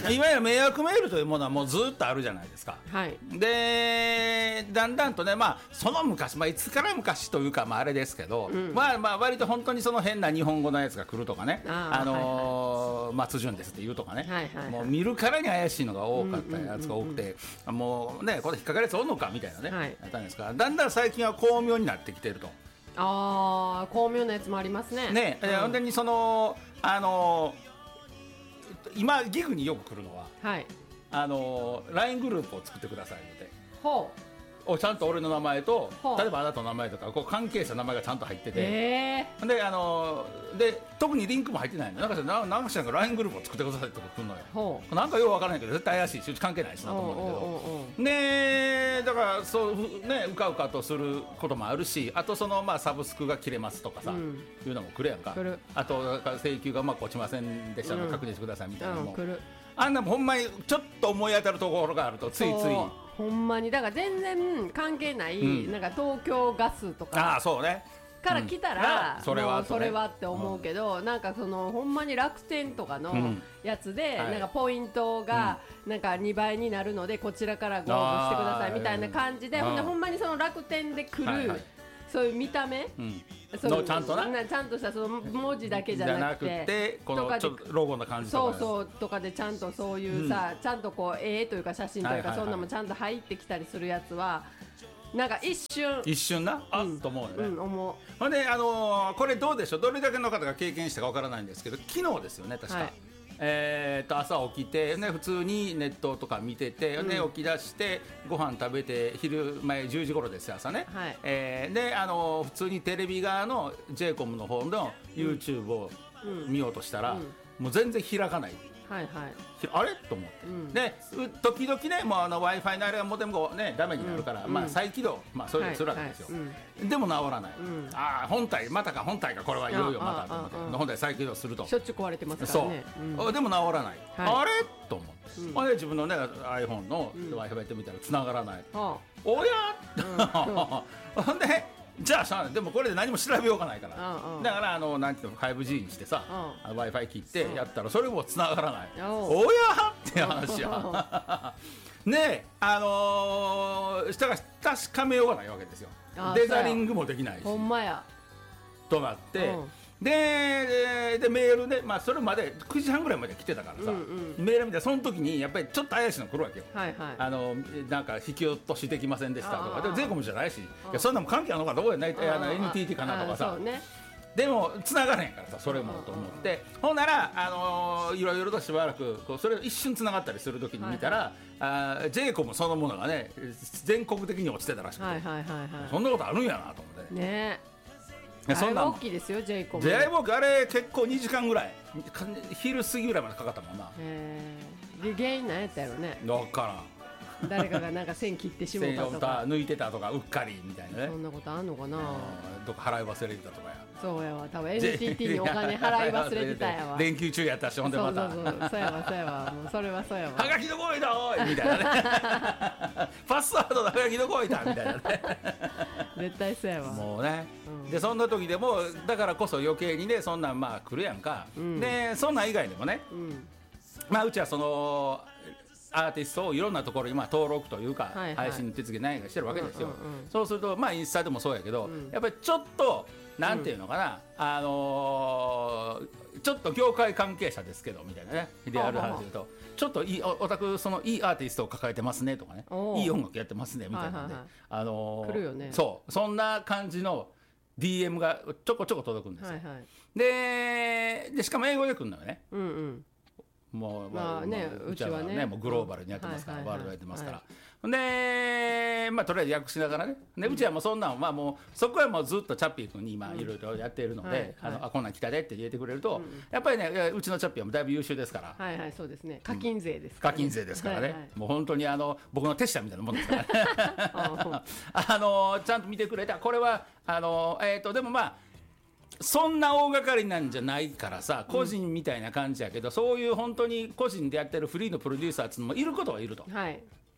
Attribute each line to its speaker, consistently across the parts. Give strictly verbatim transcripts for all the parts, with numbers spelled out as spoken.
Speaker 1: いわゆる迷惑メールというものはもうずっとあるじゃないですか、
Speaker 2: はい、
Speaker 1: でだんだんとね、まあ、その昔、まあ、いつから昔というか、まあ、あれですけど、うん、まあまあ割と本当にその変な日本語のやつが来るとかね、あ、あのーはいはい、松潤ですって言うとかね、はいはいはい、もう見るからに怪しいのが多かったやつが多くて、うんうんうんうん、もうねこれ引っかかるやつおんのかみたいなね、はい、やったんですが、だんだん最近は巧妙になってきてると。
Speaker 2: あー、巧妙なやつもありますね。
Speaker 1: ね、うん、ほんでにそのあのー、今ギグによく来るのは、はい、あのー、ライン グループを作ってくださいみたいな。ほうおちゃんと俺の名前と、例えばあなたの名前とかこう関係者の名前がちゃんと入ってて、えー、であので特にリンクも入ってないの。なんかななんかしらんか ライン グループを作ってくださいとか来るのよ。なんかようわからないけど絶対怪しいしうち関係ないしなと思うんだけど、でだからそうねうかうかとすることもあるし、あとそのまあサブスクが切れますとかさ、うん、いうのも来るやんか。あと請求がまあ落ちませんでしたので確認してくださいみたいなのも、うんうん、あんなもほんまにちょっと思い当たるところがあるとついつい
Speaker 2: ほんまにだから全然関係ない、うん、なんか東京ガスとか
Speaker 1: あそうね
Speaker 2: から来たら、
Speaker 1: うん、それは、
Speaker 2: ね、それはって思うけど、うん、なんかそのほんまに楽天とかのやつで、うん、なんかポイントがなんかにばいになるのでこちらからご応募してくださいみたいな感じで、ほんでほんまにその楽天で来る、はいはい、そういう見た目、うん、その
Speaker 1: ちゃんとな
Speaker 2: ちゃんとしたその文字だけじゃなくて、
Speaker 1: じゃなくてこのちょっとロゴの感じ
Speaker 2: とかそうそうとかでちゃんとそういうさ、うん、ちゃんとこう絵というか写真というか、はいはいはい、そんなもちゃんと入ってきたりするやつはなんか一瞬
Speaker 1: 一瞬なあ、うん、と思うよね、
Speaker 2: うん、思う。
Speaker 1: ほんで、あのー、これどうでしょう、どれだけの方が経験したかわからないんですけど、昨日ですよね確か、はい、えー、と朝起きて、ね、普通にネットとか見てて、うん、ね、起き出してご飯食べて昼前じゅうじ頃ですよ朝ね、はい、えー、で、あのー、普通にテレビ側の ジェイコム の方の YouTube を見ようとしたら、うんうん、もう全然開かない、はいはい、あれと思って、うん、で時々ねもうあの Wi-Fi のあれがモデムがねダメになるから、うん、まあ、再起動、まあ、そういうのするわけですよ、はいはい、うん、でも直らない、うん、ああ本体またか本体かこれはいよいよまたと思って本体再起動すると
Speaker 2: しょっちゅう壊れてますからね。
Speaker 1: そう、うん、でも直らない、はい、あれと思って、うん、ほんで自分の、ね、iPhone の Wi-Fi やってみたら繋がらない、うん、おやっ、ほんでじゃあさでもこれで何も調べようがないから、うんうん、だからあのなんていうの ファイブジー にしてさ、うん、Wi-Fi 切ってやったらそれも繋がらない、うん、おやって話やねえあのー、したら確かめようがないわけですよ。デザリングもできないし
Speaker 2: ほんまや
Speaker 1: となって、うん、で, でメールで、まあ、それまでくじはんぐらいまで来てたからさ、うんうん、メール見てその時にやっぱりちょっと怪しいの来るわけよ、はいはい、あのなんか引き落としできませんでしたとかでも税込みじゃないしいやそんなも関係あるのかどこでないあの エヌティーティー かなとかさ、ね、でも繋がれへんからさそれもと思ってほんなら、あのー、いろいろとしばらくこうそれ一瞬繋がったりする時に見たら、はいはい、ジェイコム そのものがね全国的に落ちてたらしくて、はいはいはいはい、そんなことあるんやなと思ってね。
Speaker 2: そんな大きいですよ ジェイコム。
Speaker 1: ジェイコム あれ結構にじかんぐらい昼過ぎぐらいまでかかったもんな。
Speaker 2: へー、原因何やったやろね。
Speaker 1: 分からん
Speaker 2: 誰かがなんか線切ってしまったとか
Speaker 1: 抜いてたとかうっかりみたいなね。
Speaker 2: そんなことあんのかな。
Speaker 1: どっか払い忘れてたとかや。
Speaker 2: そうやわ多分 エヌティーティー にお金払い忘れてたやわ
Speaker 1: 連休中やったしほんでまた
Speaker 2: そうそうそうそうやわそうやわもうそれはそうやわ
Speaker 1: はがきどこいだおいみたいなねパスワードのはがきどこいだみたいなね
Speaker 2: 絶対そうやわ
Speaker 1: もうね、うん、でそんな時でもだからこそ余計にねそんなんまあ来るやんか、うん、でそんなん以外でもね、うん、まあうちはそのアーティストをいろんなところに今登録というか、はいはい、配信の手続き何かしてるわけですよ、うんうんうん、そうするとまあインスタでもそうやけど、うん、やっぱりちょっとなんていうのかな、うん、あのー、ちょっと業界関係者ですけどみたいなねである話で言うとちょっといい お, おたくそのいいアーティストを抱えてますねとかねいい音楽やってますねみたいなので、はいはいはい、あのー、
Speaker 2: 来るよね。
Speaker 1: そうそんな感じの ディーエム がちょこちょこ届くんですよ、はいはい、で, でしかも英語で来るのよね、うんうん、もう、まあね、うちはねもうグローバルにやってますから、うん、ワールドやってますから、はい、で、まあ、とりあえず訳しながらねでうちはもうそんなん、まあ、もうそこはもうずっとチャッピー君に今いろいろやっているので、うんはいはい、あのあこんなん来たでって言ってくれると、うん、やっぱりねうちのチャッピーはだいぶ優秀ですから
Speaker 2: はいはいそうですね課金税ですから、ね、
Speaker 1: 課金税ですからね、はいはい、もう本当にあの僕の手下みたいなもんですからねあのちゃんと見てくれたこれはあの、えー、とでもまあそんな大掛かりなんじゃないからさ個人みたいな感じやけど、うん、そういう本当に個人でやってるフリーのプロデューサーっていうのもいることはいると、はい、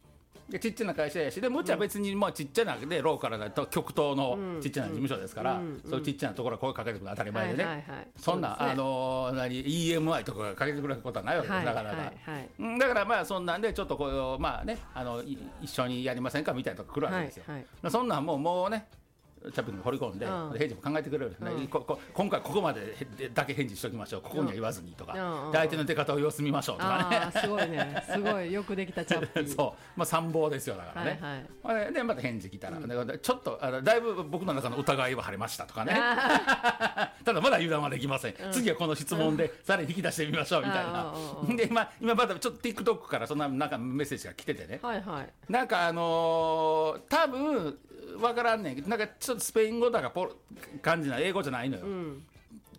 Speaker 1: でちっちゃな会社やしでむっちゃ別にもうちっちゃなでローカルだと極東のちっちゃな事務所ですから、そういうちっちゃなところ声かけてくるの当たり前でね、はいはいはい、そんな、ね、あの何 イーエムアイ とかがかけてくることはないわけです、はい、なかなか、はいはい、だからまあそんなんでちょっとこうまあねあの一緒にやりませんかみたいなとこ来るわけですよ、はいはい、そんなんもうもうねチャップに掘り込んで、うん、返事も考えてくれる、うん、ここ今回ここまでだけ返事しときましょう、ここには言わずにとか、うん、で相手の出方を様子見ましょうとかね、
Speaker 2: あすごいねすごいよくできたチャップ
Speaker 1: そう、まあ、参謀ですよだからね、はいはい、でまた返事来たら、うん、ちょっとあのだいぶ僕の中の疑いは晴れましたとかねただまだ油断はできません、うん、次はこの質問でさらに引き出してみましょうみたいなで、まあ、今まだちょっと TikTok からそんななんかメッセージが来ててね、はいはい、なんかあのー、多分分からんねんけどなんかちょっとスペイン語だかポ感じな英語じゃないのよ、うん、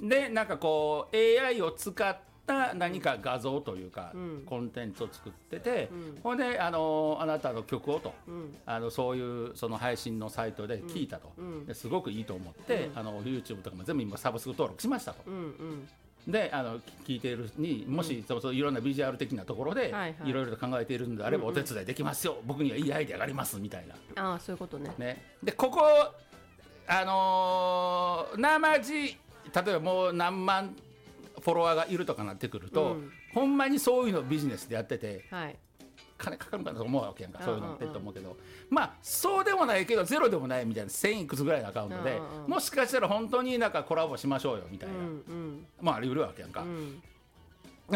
Speaker 1: でなんかこう エーアイ を使った何か画像というか、うん、コンテンツを作ってて、うん、ほんであのあなたの曲をと、うん、あのそういうその配信のサイトで聞いたと、うん、ですごくいいと思って、うん、あの YouTube とかも全部今サブスク登録しましたと、うんうんであの聞いているにもし、うん、そうそういろんなビジュアル的なところで、はいはい、いろいろと考えているのであれば、うんうん、お手伝いできますよ、僕にはいいアイデアがありますみたい
Speaker 2: な、あそういうこと ね,
Speaker 1: ねでここあのー、生地例えばもう何万フォロワーがいるとかなってくると、うん、ほんまにそういうのをビジネスでやってて、はい、金かかるかなと思うわけやんか、そういうのってと思うけど、まあそうでもないけどゼロでもないみたいなせんいくつぐらいのアカウントで、もしかしたら本当になんかコラボしましょうよみたいな、うんうん、まああり得るわけやんか、うん、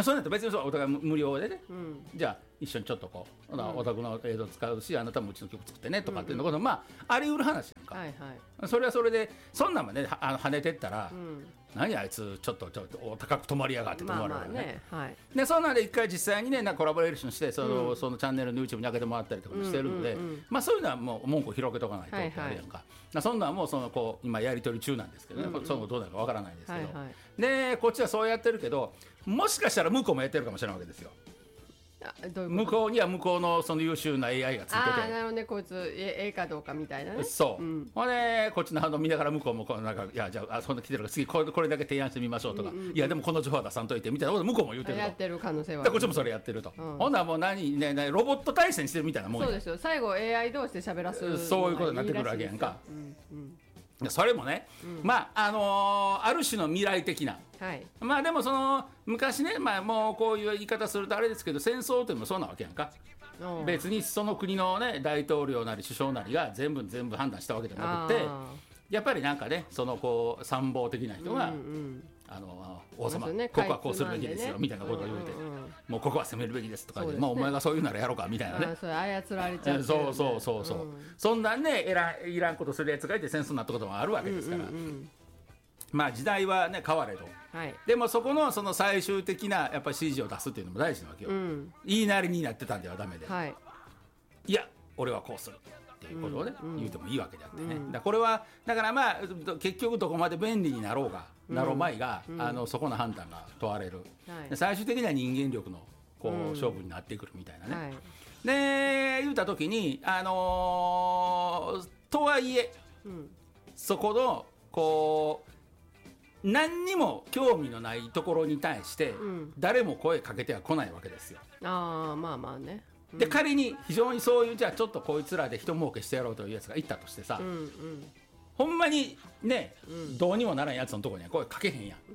Speaker 1: そういうのって別にそうお互い無料でね、うん、じゃあ一緒にちょっとこう、うん、お宅の映像使うしあなたもうちの曲作ってねとかっていうのこと、うんうん、まああり得る話やんか、はいはい、それはそれでそんなんもねあの跳ねてったら、うん何あいつちょっとちょっとお高く止まりやがってと思われるからね、まあまあね、はい、でそんなんで一回実際にねなんかコラボレーションしてその、うん、そのチャンネルの YouTube に上げてもらったりとかもしてるので、うんうんうん、まあそういうのはもう文句を広げとかないとってあるやんか、はいはい、そんなんはもうそのこう今やり取り中なんですけどね、うんうん、そのどうなるかわからないですけど、はいはい、でこっちはそうやってるけどもしかしたら向こうもやってるかもしれないわけですよ。あどういう向こうには向こうのその優秀な エーアイ がついてて、
Speaker 2: あなるほどね、こいつええかどうかみたいなね、
Speaker 1: そう、うん、ほんでこっちの反応見ながら向こうもこうなんかいやじゃああそんな来てるから次これ、これだけ提案してみましょうとか、うんうんうん、いやでもこの情報は出さんといてみたいなこと向こうも言ってると
Speaker 2: やってる可能性は
Speaker 1: でこっちもそれやってると、うん、ほんならもう何、ね、ねロボット対戦してるみたいなもんや。
Speaker 2: そうですよ、最後 エーアイ 同士で喋らす
Speaker 1: そういうことになってくるわけやんか、うんうんそれもね、うん、まああのー、ある種の未来的な、はい、まあでもその昔ね、まあ、もうこういう言い方するとあれですけど戦争ってもそうなわけやんか。別にその国の、ね、大統領なり首相なりが全部全部判断したわけじゃなくてやっぱりなんかねそのこう参謀的な人が、うんうんあの王様、ね、ここはこうするべきですよ、ね、みたいなことを言うて、うんうん、もうここは攻めるべきですとかで、ねまあ、お前がそういうならやろうかみたいなね、
Speaker 2: それ操られちゃう、ね、
Speaker 1: そうそうそうそう、うん、そんなんねいらん、いらんことするやつがいて戦争になったこともあるわけですから、うんうんうん、まあ時代はね変われど、はい、でもそこのその最終的なやっぱり指示を出すっていうのも大事なわけよ、うん、言いなりになってたんではダメで、はい、いや俺はこうするっていうことをね、うんうん、言うてもいいわけであってね、うん、だこれはだからまあ結局どこまで便利になろうがなろうまいが、うん、あのそこの判断が問われる、はい、最終的には人間力のこう、うん、勝負になってくるみたいなね、はい、で言った時にあのー、とはいえ、うん、そこのこう何にも興味のないところに対して、うん、誰も声かけては来ないわけですよ。
Speaker 2: あまあまあね、
Speaker 1: うん、で仮に非常にそういうじゃあちょっとこいつらで人儲けしてやろうというやつがいたとしてさ、うんうんほんまにね、うん、どうにもならんやつのところには声かけへんやん、うん、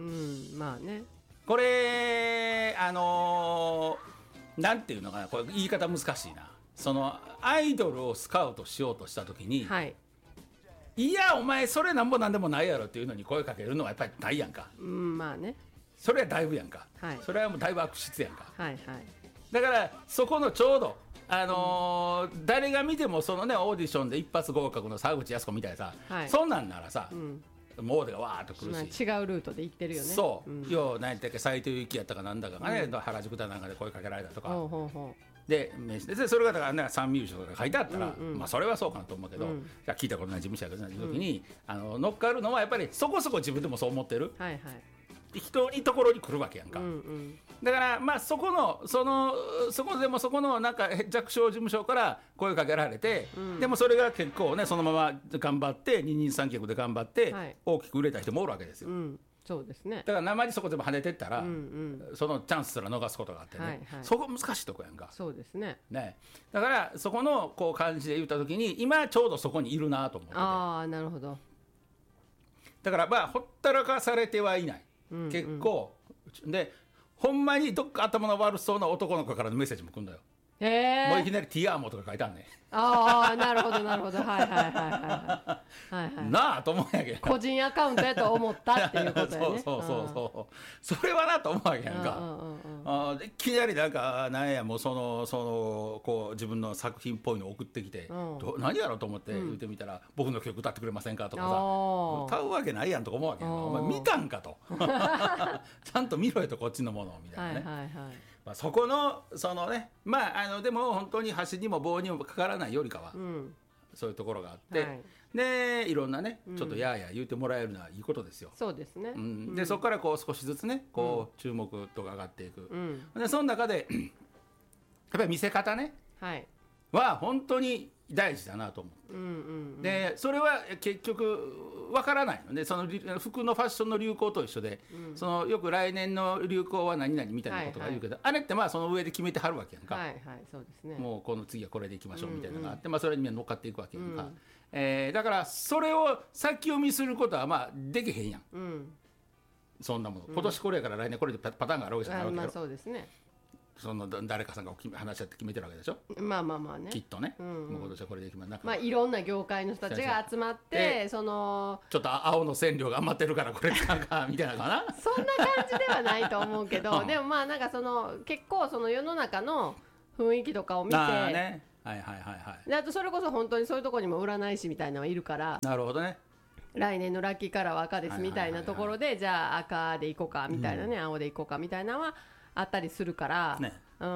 Speaker 1: まあねこれあのー、なんていうのかなこれ言い方難しいなそのアイドルをスカウトしようとした時に、はい、いやお前それなんぼなんでもないやろっていうのに声かけるのはやっぱりないやんか、うんまあねそれはだいぶやんか、はい、それはもうだいぶ悪質やんか、はいはい、だからそこのちょうどあのーうん、誰が見てもそのねオーディションで一発合格の沢口靖子みたいなさ、はい、そんなんならさ、うん、モーデがわーっと来るし、
Speaker 2: まあ、違うルートで行ってるよね
Speaker 1: そう、うん、よう何やったっけ斉藤由貴やったかなんだかがね、うん、原宿だなんかで声かけられたとか、ほうほうほうでそれがだからねサンミュージックとか書いてあったら、うんうんまあ、それはそうかなと思うけど、うん、聞いたことない事務所やけどない時に、うん、あの乗っかるのはやっぱりそこそこ自分でもそう思ってる、はいはい人にところに来るわけやんか、うんうん、だからまあそこのそのそこでもそこのなんか弱小事務所から声かけられて、うん、でもそれが結構ねそのまま頑張って二人三脚で頑張って大きく売れた人もおるわけですよ、うん、
Speaker 2: そうですね。
Speaker 1: だから生地そこでも跳ねてったら、うんうん、そのチャンスすら逃すことがあってね、はいはい、そこ難しいとこやんか。
Speaker 2: そうですね。
Speaker 1: ね、だからそこのこう感じで言った時に今ちょうどそこにいるなと思ってて、
Speaker 2: ああなるほど。
Speaker 1: だからまあほったらかされてはいない、うんうん、結構でほんまにどっか頭の悪そうな男の子からのメッセージも来るんだよ。へもういきなりティアーモとか書いてあるね。
Speaker 2: ああなるほどなるほど、はいはいはいはいはいはい
Speaker 1: なあと思うんやけど、
Speaker 2: 個人アカウントやと思ったっていうことやね。
Speaker 1: そうそうそうそうそれはなと思うわけやんか。あいきなりなんかなんやもうそのそのこう自分の作品っぽいの送ってきて、ど何やろうと思って言ってみたら、うん、僕の曲歌ってくれませんかとかさ、歌うわけないやんとか思うわけやんか。お前見たんかとちゃんと見ろよとこっちのものみたいなね、はいはいはい、まあ、そこのそのね、まああのでも本当に箸にも棒にもかからないよりかは、うん、そういうところがあって、はい、でいろんなねちょっとやーやー言うてもらえるのはいいことですよ。
Speaker 2: そうですね、
Speaker 1: うん、で、うん、そこからこう少しずつねこう注目度が上がっていく、うん、でその中でやっぱり見せ方ね、はい、は本当に大事だなと思って、うんうんうん、でそれは結局わからないので、その服のファッションの流行と一緒で、うん、そのよく来年の流行は何々みたいなことが言うけど、はいはい、あれってまあその上で決めてはるわけやんか、
Speaker 2: はいはい、そうですね、
Speaker 1: もうこの次はこれでいきましょうみたいなのがあって、うんうん、まあ、それに乗っかっていくわけやんか、うん、えー、だからそれを先読みすることはまあできへんやん、うん、そんなもの今年これやから来年これでパターンがあるわけじゃないわけやろ、
Speaker 2: まあ、そうですね、
Speaker 1: その誰かさんが話し合って決めてるわけでしょ。
Speaker 2: まあまあまあね、
Speaker 1: きっとね、うんうん、もう今年はこれで決まる。
Speaker 2: まあいろんな業界の人たちが集まってその
Speaker 1: ちょっと青の染料が余ってるからこれ使うかみたいなのかな
Speaker 2: そんな感じではないと思うけど、うん、でもまあなんかその結構その世の中の雰囲気とかを見て、あ、ね、はいはいはいはい、であとそれこそ本当にそういうところにも占い師みたいなのはいるから、
Speaker 1: なるほどね、
Speaker 2: 来年のラッキーカラーは赤ですみたいなところで、じゃあ赤でいこうかみたいなね、うん、青でいこうかみたいなのはあったりするから、ね、うん、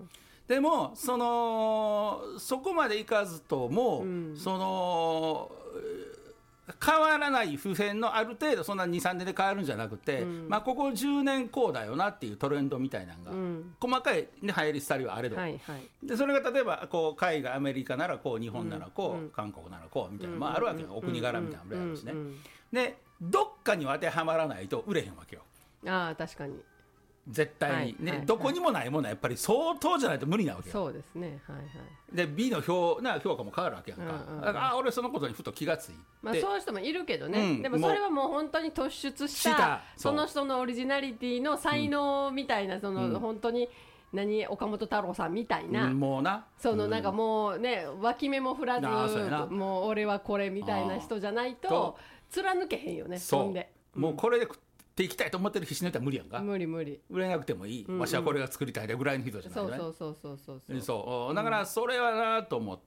Speaker 1: でもそのそこまでいかずとも、うん、その変わらない普遍のある程度そんな にさんねんで変わるんじゃなくて、うん、まあ、ここじゅうねんこうだよなっていうトレンドみたいなのが、うん、細かい、ね、流行り廃りはあれど、はいはい、でそれが例えばこう海外アメリカならこう日本ならこう、うん、韓国ならこうみたいな、まあ、あるわけよ、お国柄みたいなのもあるしね、でどっかには当てはまらないと売れへんわけよ。
Speaker 2: ああ確かに
Speaker 1: 絶対に、はいね、はいはい、どこにもないものはやっぱり相当じゃないと無理なわけよ。
Speaker 2: そうですね、はいはい、
Speaker 1: で B の評, な評価も変わるわけやんか、うんうん、だからあ俺そのことにふと気がついて、
Speaker 2: まあ、そういう人もいるけどね、うん、でもそれはもう本当に突出したその人のオリジナリティの才能みたいな、その、うん、本当に何岡本太郎さんみたいな、うん、もうなそのなんかもうね、脇目も振らずもう俺はこれみたいな人じゃないと貫けへんよね。
Speaker 1: そんで、うん、もうこれでっていきたいと思ってる必死の人は無理やんか。
Speaker 2: 無理無理、
Speaker 1: 売れなくてもいい、うんうん、わしはこれが作りたいでぐらいの人じゃない、ね、
Speaker 2: そうそうそうそうそう
Speaker 1: そうだからそれはなと思って、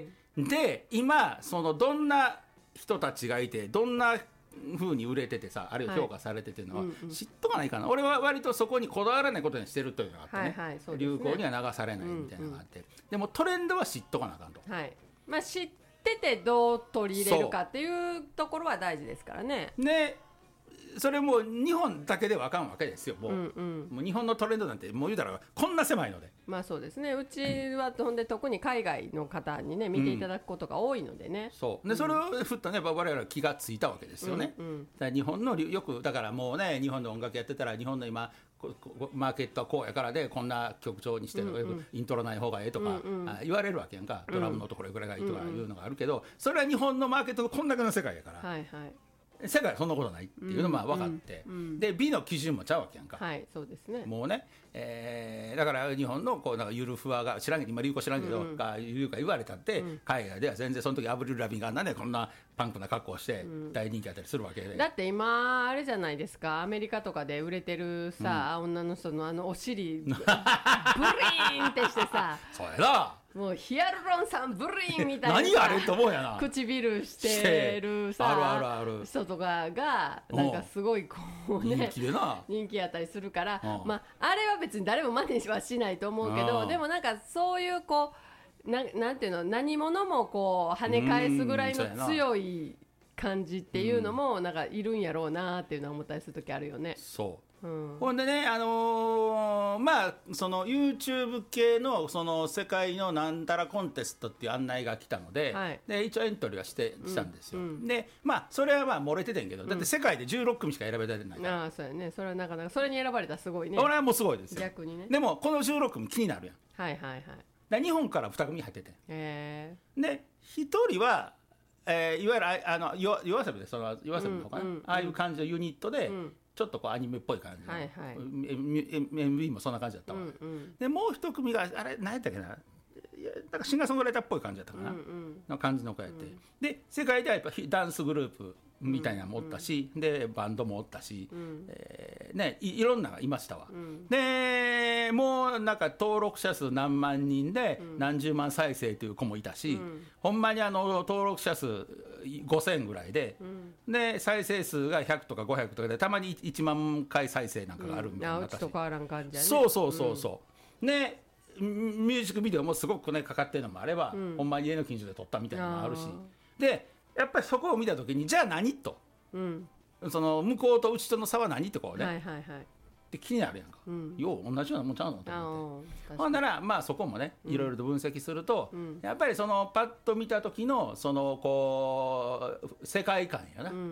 Speaker 1: うん、で今そのどんな人たちがいてどんな風に売れててさ、あるいは評価されててるのは、はい、うんうん、知っとかないかな。俺は割とそこにこだわらないことにしてるというのがあってね、はいはい、そうですね、流行には流されないみたいなのがあって、うんうん、でもトレンドは知っとかなあかんと、
Speaker 2: はい、まあ、知っててどう取り入れるかっていうところは大事ですからね。
Speaker 1: ね、それも日本だけではあかんわけですよ。もう、うんうん、もう日本のトレンドなんてもう言うたらこんな狭いので、
Speaker 2: まあそうですね、うちはほんで特に海外の方にね見ていただくことが多いのでね、
Speaker 1: うん、そうで、それをふっとね我々は気がついたわけですよね、うんうん、だから日本のよくだからもうね、日本の音楽やってたら日本の今マーケットはこうやからでこんな曲調にしてる、うんうん、イントロない方がええとか、うんうん、言われるわけやんか。ドラムのところぐらいがいいとかいうのがあるけど、それは日本のマーケットのこんだけの世界やから、はいはい、世界はそんなことないっていうのも分かって、うんうん、で 美の基準もちゃうわけやんか、
Speaker 2: はい、そうですね、
Speaker 1: もうね、えー、だから日本のこうなんかゆるふわが知らんけど今流行知らんけど、うん、か言うか言われたって、うん、海外では全然その時アブリル・ラビンがあんなねこんなパンクな格好をして大人気あったりするわけで、うん、
Speaker 2: だって今あれじゃないですか、アメリカとかで売れてるさ、うん、女の人のあのお尻ブリーンってしてさ
Speaker 1: そうやな、
Speaker 2: もうヒアルロン酸ブリーンみたいな
Speaker 1: 何あれと思うやな、
Speaker 2: 唇してるさ
Speaker 1: あるあるある
Speaker 2: 人とかがなんかすごいこうね
Speaker 1: 人気でな
Speaker 2: 人気やったりするから、まああれは別に誰も真似はしないと思うけど、でもなんかそういうこう な, なんていうの何者もこう跳ね返すぐらいの強い感じっていうのもなんかいるんやろうなっていうのは思ったりする時あるよね。
Speaker 1: そううん、ほんでね、あのー、まあその YouTube 系のその世界のなんたらコンテストっていう案内が来たので、はい、で一応エントリーはしてしたんですよ、うんうん、でまあそれはまあ漏れててんけど、だって世界でじゅうろっくみしか選べてないから、うん、
Speaker 2: ああそうやね、それはなかなかそれに選ばれたらすごいね。
Speaker 1: 俺はもうすごいですよ
Speaker 2: 逆にね。
Speaker 1: でもこのじゅうろっくみ気になるやん。
Speaker 2: はいはいはい。
Speaker 1: だ日本からに組入ってて、
Speaker 2: へ
Speaker 1: でひとりは、えー、いわゆるあの夜遊びでその夜遊びの方かな、うんうんうん、ああいう感じのユニットで、うんちょっとこうアニメっぽい感じの、はいはい、エムブイ もそんな感じだったわ、うんうん、でもう一組があれ何やったっけな、なんかシンガーソングライターっぽい感じだったかな、うんうん、の感じの子やって、うん、で世界ではやっぱダンスグループみたいなのもおったし、うんうん、でバンドもおったし、うんえーね、い, いろんなのがいましたわ、うん、でもうなんか登録者数何万人で何十万再生という子もいたし、うん、ほんまにあの登録者数ごせんぐらいで、うん、で再生数がひゃくとかごひゃくとかでたまにいちまん回再生なんかがあるみたいな、うん、
Speaker 2: うちと変わらん感じやね。
Speaker 1: そうそうそうそう、うん、でミュージックビデオもすごくねかかってるのもあれば、うん、ほんまに家の近所で撮ったみたいなのもあるし、でやっぱりそこを見た時にじゃあ何と、うん、その向こうとうちとの差は何ってこうね、はいはいはい、で気になるやんか、うん、よう同じようなもんちゃうのと思って、ほんならまあそこもねいろいろと分析すると、うん、やっぱりそのパッと見た時のそのこう世界観やな、うんうんうん、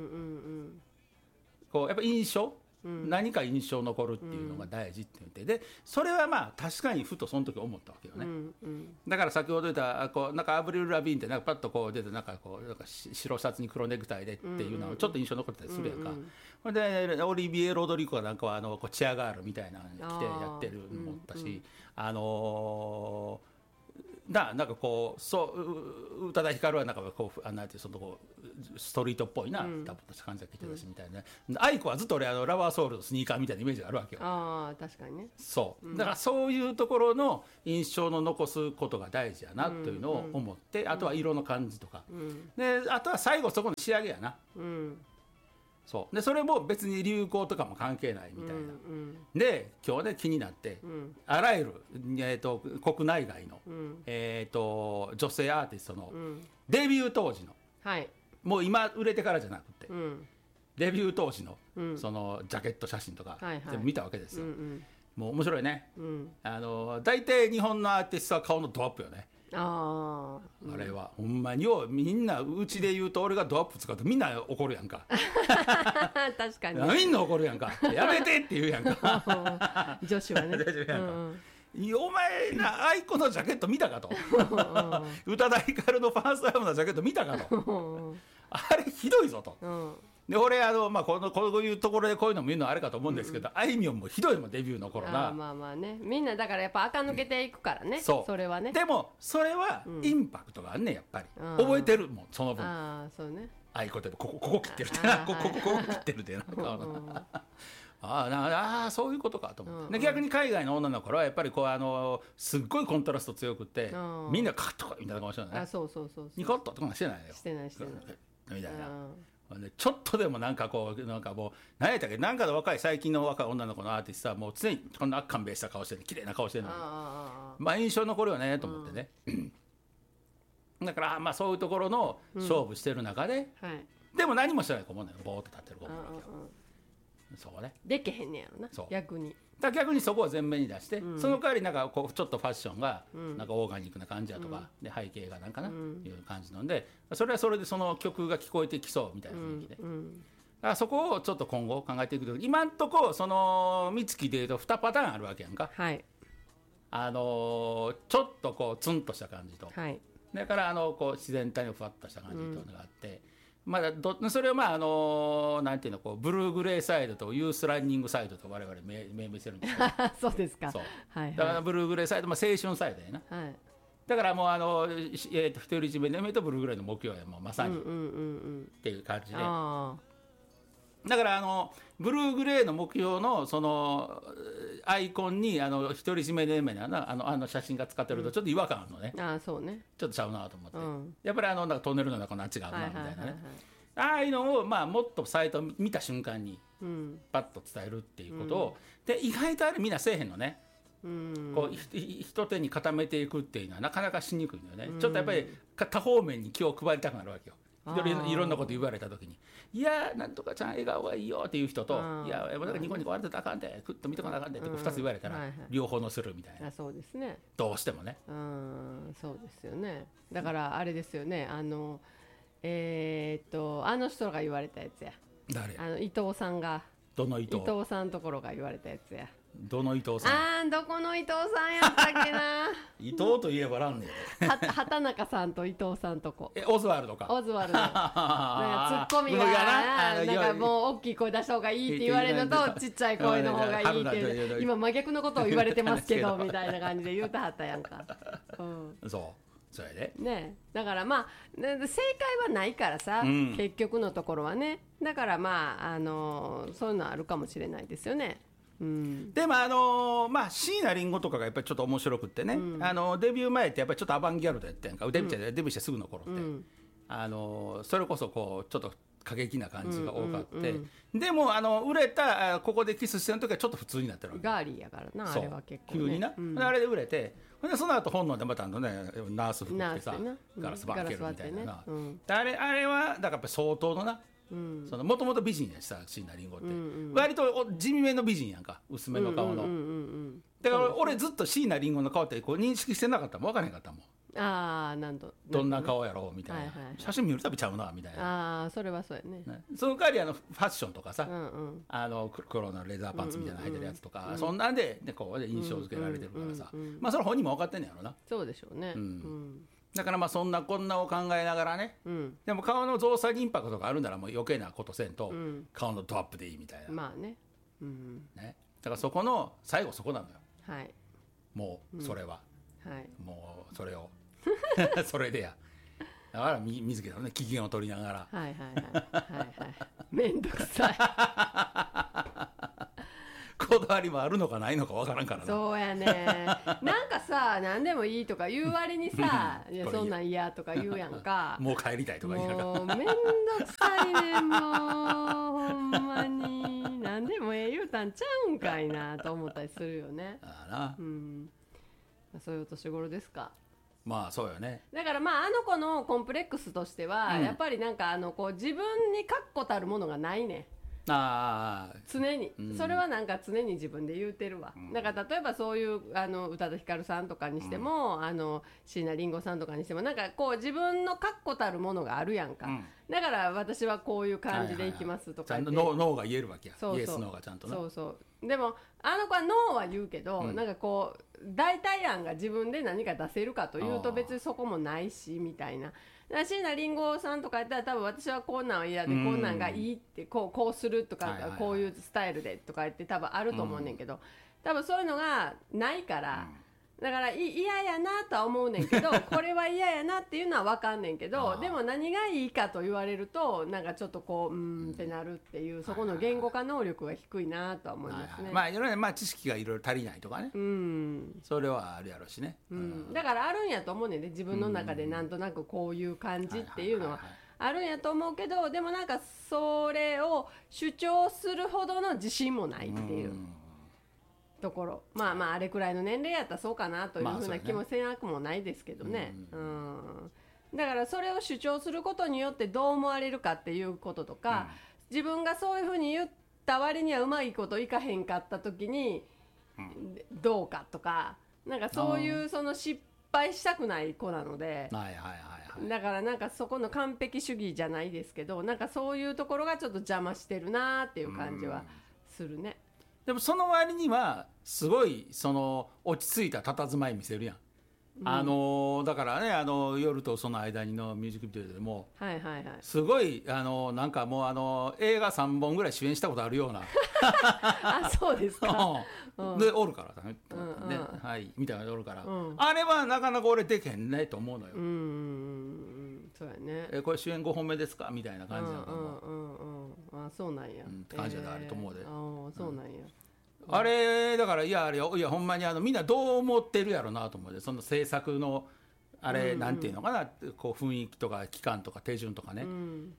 Speaker 1: こうやっぱ印象、うん、何か印象残るっていうのが大事って言って、でそれはまあ確かにふとその時思ったわけよね、うんうん、だから先ほど言ったこうなんかアブリル・ラビーンってなんかパッとこう出てなんかこうなんか白シャツに黒ネクタイでっていうのはちょっと印象残ってたりするやんか、うんうん、でオリビエ・ロドリゴなんかはあのこうチアガールみたいなのに着てやってるのもおったし、うんうん、あのーな, なんかこうそう宇多田ヒカルはなんかこうあなんていうそのこうストリートっぽいな、うん、ダボっとした感じが着てたしみたいな、ね、アイコはずっと俺あのラバーソウルのスニーカーみたいなイメージがあるわけよ。
Speaker 2: あ確かにね。
Speaker 1: そう、うん、だからそういうところの印象の残すことが大事やなというのを思って、うん、あとは色の感じとか、うん、であとは最後そこの仕上げやな、うんそうでそれも別に流行とかも関係ないみたいな、うんうん、で今日ね気になって、うん、あらゆる、えー、と国内外の、うんえー、と女性アーティストの、うん、デビュー当時の、はい、もう今売れてからじゃなくて、うん、デビュー当時の、うん、そのジャケット写真とか、はいはい、全部見たわけですよ、うんうん、もう面白いね、うん、あの大体日本のアーティストは顔のドアップよね。あ, あれはほんまによみんなうちで言うと俺がドアップ使うとみんな怒るやんか
Speaker 2: 確かに
Speaker 1: みんな怒るやんかやめてって言うやんか
Speaker 2: 女子はね
Speaker 1: うん、お前なアイコのジャケット見たかと宇多田ヒカルのファーストアルバムのジャケット見たかとあれひどいぞと、うんで俺あの、まあ、このこういうところでこういうのも見るのはあれかと思うんですけど、うんうん、あいみょんもひどいもんデビューの頃な
Speaker 2: あまあまあねみんなだからやっぱ垢抜けていくからね、うん、そうそれはね
Speaker 1: でもそれはインパクトがあんねんやっぱり、うん、覚えてるもんその分
Speaker 2: あそうね
Speaker 1: あいこでここここ切ってるってなここここ切ってるってなあなあそういうことかと思って、うんうん、で逆に海外の女の子はやっぱりこうあのすっごいコントラスト強くて、うん、みんなカットみたいな顔してるねあそうそうそうそうニコッととかしてないよ
Speaker 2: してないしてない
Speaker 1: みたいな、うんちょっとでもなんかこうなんかもう何やったっけなんかの若い最近の若い女の子のアーティストはもう常にこんな勘弁した顔してる綺麗な顔してるのにまあ印象残るよねと思ってね、うん、だからまあそういうところの勝負してる中で、うんはい、でも何もしてない子もねボーっと立ってる子もいるわけよそうね
Speaker 2: でけへんねやろな逆に
Speaker 1: だ逆にそこを前面に出して、うん、その代わりなんかこうちょっとファッションがなんかオーガニックな感じやとか、うん、で背景がなんかな、うん、いう感じなんでそれはそれでその曲が聞こえてきそうみたいな雰囲気で、うんうん、だからそこをちょっと今後考えていくと今んとこその美月でいうとにパターンあるわけやんか、はい、あのちょっとこうツンとした感じと、はい、だからあのこう自然体のふわっとした感じというのがあって、まだどそれをまああのなんていうのこうブルーグレーサイドとユースランニングサイドと我々命名してるんですけど
Speaker 2: そうですかそう、
Speaker 1: はいはい、だからブルーグレーサイド、まあ、青春サイドやな、はい、だからもうあの、えー、と独り占めでめとブルーグレーの目標やもうまさに、うんうんうんうん、っていう感じでだからあのブルーグレーの目標のそのアイコンにあの独り占めでめなあのあの写真が使ってるとちょっと違和感あるのね、
Speaker 2: うん、あそうね
Speaker 1: ちょっとちゃうなと思って、うん、やっぱりあのなんかトンネルの中のあっちがあるなみたいなね、はいはいはいはい、ああいうのを、まあ、もっとサイト見た瞬間にパッと伝えるっていうことを、うん、で意外とあれみんなせえへんのね、うん、こう一手に固めていくっていうのはなかなかしにくいのよね、うん、ちょっとやっぱり多方面に気を配りたくなるわけよいろんなこと言われた時にいやなんとかちゃん笑顔がいいよっていう人といやなんかニコニコ笑ってたらあかんでクッと見とかなあかんでってふたつ言われたら両方のするみたいな、
Speaker 2: あそうですね、
Speaker 1: どうしてもね、
Speaker 2: うんそうですよね。だからあれですよね、あのえー、っとあの人が言われたやつや、
Speaker 1: 誰、
Speaker 2: あの伊藤さんが、
Speaker 1: どの伊藤、
Speaker 2: 伊藤さんところが言われたやつや、
Speaker 1: どの伊藤さん、
Speaker 2: あーどこの伊藤さんやったっけな
Speaker 1: 伊藤といえばらんね
Speaker 2: え畑中さんと伊藤さんとこ、
Speaker 1: えオズワルドか、
Speaker 2: オズワルドなんかツッコミがな、なんかもう大きい声出した方がいいって言われるのとちっちゃい声の方がいいっていう、今真逆のことを言われてますけどみたいな感じで言うたはったやんか、
Speaker 1: うん、そうそれで
Speaker 2: ね、だからまあ正解はないからさ、うん、結局のところはね、だからまあ、あのー、そういうのはあるかもしれないですよね。うん、
Speaker 1: でもあのー、まあ椎名林檎とかがやっぱりちょっと面白くってね、うん、あのデビュー前ってやっぱりちょっとアバンギャルドやったやんか、デビューして、うん、デビューしてすぐの頃って、うん、あのー、それこそこうちょっと過激な感じが多かって、うんうんうん、でもあの売れたここでキスしてる時はちょっと普通になってるわけ、
Speaker 2: ガーリーやからな、あれは結構、ね、
Speaker 1: 急にな、うん、あれで売れて、でその後本能でまたあの、ね、ナース服ってさ、ガラスバーケルみたいな、ねうん、あれあれはだからやっぱ相当のな、もともと美人やしさ椎名林檎って、うんうん、割と地味めの美人やんか、薄めの顔の、だから俺ずっと椎名林檎の顔ってこう認識してなかったもん、分からへんかったもん、
Speaker 2: あなんと
Speaker 1: どんな顔やろうみたいな、はいはいはい、写真見るたびちゃうなみたい
Speaker 2: な、あそれはそうや ね,
Speaker 1: ねその代わりあのファッションとかさ、うんうん、あの黒のレザーパンツみたいなの履いてるやつとか、うんうん、そんなんで、ね、こう印象付けられてるからさ、うんうんうん、まあそれ本人も分かってんねやろな、
Speaker 2: そうでしょうね、
Speaker 1: うんうん、だからまあそんなこんなを考えながらね、うん、でも顔の増作インパクトがあるならもう余計なことせんと、うん、顔のドアップでいいみたいな、
Speaker 2: まあね、うん、
Speaker 1: ね、だからそこの最後そこなのよ、
Speaker 2: はい、
Speaker 1: もうそれは、
Speaker 2: うんはい、
Speaker 1: もうそれをそれでやだから水木さんね機嫌を取りながら
Speaker 2: はいはいはいはいはいめんどくさい
Speaker 1: こだわりもあるのかないのかわからんからな、
Speaker 2: そうやねなんかさ何でもいいとか言う割にさいやそんなん嫌とか言うやんか
Speaker 1: もう帰りたいとか言うから
Speaker 2: もうめんどくさいねもうほんまに何でもええ言うたんちゃうんかいなと思ったりするよね、
Speaker 1: ああな、
Speaker 2: うん、そういうお年頃ですか。
Speaker 1: まあそうよね。
Speaker 2: だからまああの子のコンプレックスとしては、うん、やっぱりなんかあのこう自分に確固たるものがないね。
Speaker 1: あ
Speaker 2: 常に、うん、それはなんか常に自分で言うてるわ、うん、だから例えばそういうあの宇多田ヒカルさんとかにしても、うん、あの椎名林檎さんとかにしてもなんかこう自分の確固たるものがあるやんか、うん、だから私はこういう感じでいきますとかって、
Speaker 1: はいはいはい、ちゃんとノーが言えるわけや。そうそうイエスノーがちゃんとな。
Speaker 2: そうそうでもあの子はノーは言うけど、うん、なんかこう代替案が自分で何か出せるかというと別にそこもないしみたいな。椎名林檎さんとかやったら多分私はこんなんは嫌で、うん、こんなんがいいってこう、こうするとか、はいはいはい、こういうスタイルでとか言って多分あると思うねんけど、うん、多分そういうのがないから、うん、だから嫌やなとは思うねんけどこれは嫌やなっていうのは分かんねんけどでも何がいいかと言われるとなんかちょっとこううーんってなるっていう、そこの言語化能力が低いなとは思いますね、はいはい、
Speaker 1: まあいろいろまあ知識がいろいろ足りないとかね、
Speaker 2: うん、
Speaker 1: それはあるやろしね、
Speaker 2: うんうん、だからあるんやと思うねんで自分の中でなんとなくこういう感じっていうのはあるんやと思うけど、でもなんかそれを主張するほどの自信もないっていう、うんところ、まあまああれくらいの年齢やったらそうかなというふうな気もせなくもないですけどね、まあそうね、うん、だからそれを主張することによってどう思われるかっていうこととか、うん、自分がそういうふうに言った割にはうまいこといかへんかった時にどうかとか、なんかそういうその失敗したくない子なので、
Speaker 1: はいはいはいはい、
Speaker 2: だからなんかそこの完璧主義じゃないですけど、なんかそういうところがちょっと邪魔してるなっていう感じはするね。
Speaker 1: でもその割にはすごいその落ち着いた佇まい見せるやん、うん、あのだからね、あの夜とその間にのミュージックビデオでも、
Speaker 2: はいはいはい、
Speaker 1: すごいあのなんかもうあの映画さんぼんぐらい主演したことあるような
Speaker 2: あそうですか、
Speaker 1: うん、でおるからね、うんうんね、はいみたいなのおるから、うん、あれはなかなか俺でけへんねと思うのよ、うんうん
Speaker 2: うんそうやね、
Speaker 1: えこれ主演ごほんめですかみたいな感じなのかも、
Speaker 2: うんうんうん、あそうなんや、
Speaker 1: うん、って感じだあると思うで、え
Speaker 2: ー、あそうなんや、
Speaker 1: うん、あれだからいやあれいやほんまにあのみんなどう思ってるやろなと思うで、その制作のあれ、うんうん、なんていうのかな、こう雰囲気とか期間とか手順とかね、うん、こ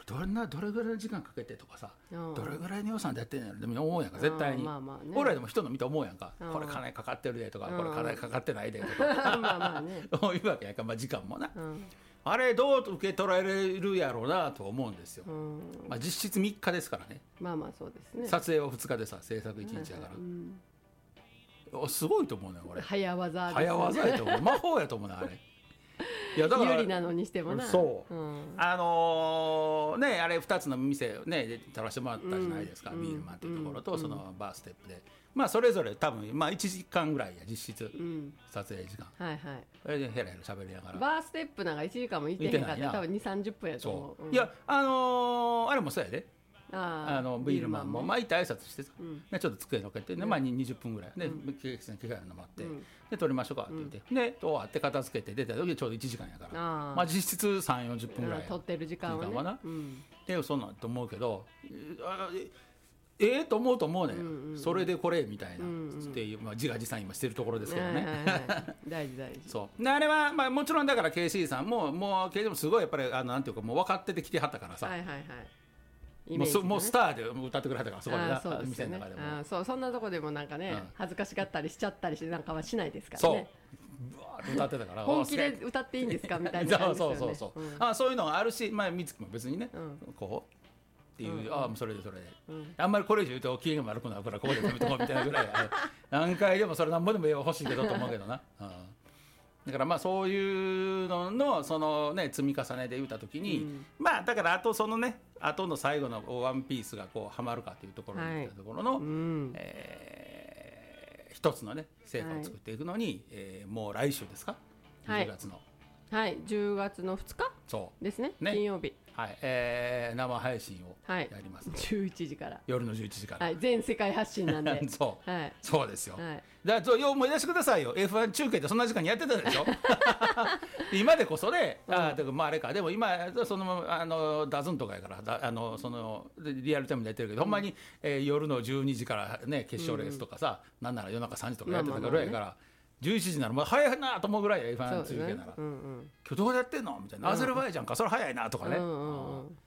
Speaker 1: どんなどれぐらいの時間かけてとかさ、どれぐらいの予算でやってんのでも思うやんか絶対に。まあまあね、俺らでも人の見て思うやんか、これ金かかってるでとか、これ金かかってないでとかまあまあねそういうわけやんか、まあ、時間もな、うん、あれどう受け取られるやろうなと思うんですよ、うんまあ、実質みっかですからね。
Speaker 2: まあまあそうですね。
Speaker 1: 撮影はふつかでさ、制作いちにちやから、はいうん、すごいと思うねこれ。
Speaker 2: 早技ですね。
Speaker 1: 早技やと思う。魔法やと思うねあれ。
Speaker 2: いやだから有利なのにしてもな。
Speaker 1: そう、うん、あのー、ねあれふたつの店ね撮らせてもらったじゃないですか、うん、ビールマンっていうところと、うん、そのバーステップで、まあそれぞれ多分まあいちじかんぐらいや実質、うん、撮影時間、はいはい、それでヘラヘラ喋りながら。
Speaker 2: バーステップなんかいちじかんもいてへんかったら多分にじゅうさんじゅっぷんやと思う。
Speaker 1: そう、うん、いやあのー、あれもそうやで。ああのビールマンもまあ行って挨拶してさ、うん、ちょっと机のっけて、ねまあ、にじゅっぷんぐらいでケーキさん機械の待って、うん、で撮りましょうかって言って、うん、で終わって片付けて出た時ちょうどいちじかんやから、あまあ実質さんじゅうよんじゅっぷんぐらい、うん、
Speaker 2: 撮ってる時間はね、
Speaker 1: な、うん、でそうなんと思うけどええー、と思うと思うね、うんうん、それでこれみたいな、うんうん、っていう、まあ、自画自賛今してるところですけどね、はいはいはい、
Speaker 2: 大事大事
Speaker 1: そうであれは、まあ、もちろんだから ケーシー さんももう ケーシー もすごいやっぱりあのなんていうかもう分かってて来てはったからさ、はいはいはいね、も, うもうスターで歌ってくれはったからそこでな、そうですよね、店の中でもあそう
Speaker 2: そんなとこでもなんかね、うん、恥ずかしがったりしちゃったりしなんかはしないですからね。
Speaker 1: そう歌ってたから
Speaker 2: 本気で歌っていいんですかみたいな感じですよね。
Speaker 1: そうそうそうそう、うん、あそういうのがあるし、まあ、美月も別にね、うん、こうっていう、うん、ああそれでそれで、うん、あんまりこれ以上言うと機嫌が悪くなるからここで止めとこうみたいなぐらい何回でもそれなんぼでも欲しいけどと思うけどな、うんだからまあそういうののそのね積み重ねで言った時に、うん、まあだからあとそのねあとの最後のワンピースがこうはまるかというところにいったところの、はいうんえー、一つのね成果を作っていくのに、はいえー、もう来週ですか、はい、じゅうがつの
Speaker 2: はいじゅうがつのふつかですね、ね金曜日
Speaker 1: はいえー、生配信をやります、はい、
Speaker 2: じゅういちじから
Speaker 1: 夜のじゅういちじから、
Speaker 2: はい、全世界発信なんで
Speaker 1: そう、はい、そうですよ、はい、だからよう思い出してくださいよ エフワン 中継ってそんな時間にやってたでしょ今でこそね、うん、あ, まああれかでも今そのあのダズンとかやからだあのそのリアルタイムでやってるけど、うん、ほんまに、えー、夜のじゅうにじからね決勝レースとかさ、うん、なんなら夜中さんじとかやってたぐらいやから、まあまあまあねじゅういちじならもう早いなと思うぐらい エフワン 中継なら、ねうんうん、今日どうやってんのみたいな、うん、アゼルバイジャンかそれ早いなとかね、うんうんうん、